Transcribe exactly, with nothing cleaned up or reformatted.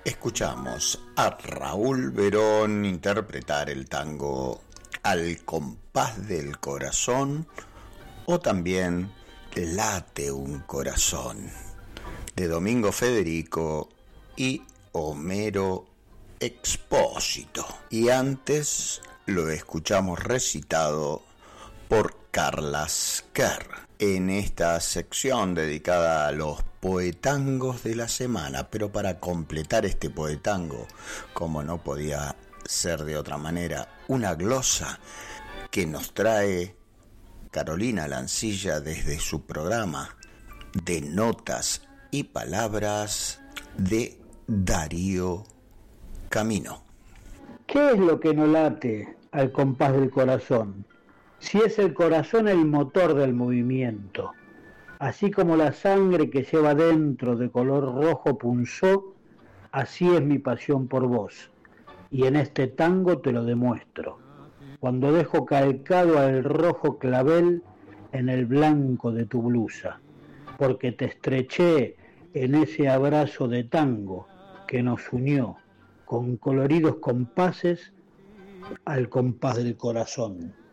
Escuchamos a Raúl Verón interpretar el tango Al compás del corazón, o también Late un corazón, de Domingo Federico y Homero Expósito. Y antes lo escuchamos recitado por Carla Esquer en esta sección dedicada a los poetangos de la semana. Pero para completar este poetango, como no podía ser de otra manera, una glosa que nos trae Carolina Lancilla desde su programa de notas y palabras de Darío Camino. ¿Qué es lo que no late al compás del corazón? Si es el corazón el motor del movimiento, así como la sangre que lleva dentro de color rojo punzó, así es mi pasión por vos, y en este tango te lo demuestro, cuando dejo calcado al rojo clavel en el blanco de tu blusa, porque te estreché en ese abrazo de tango que nos unió con coloridos compases al compás del corazón.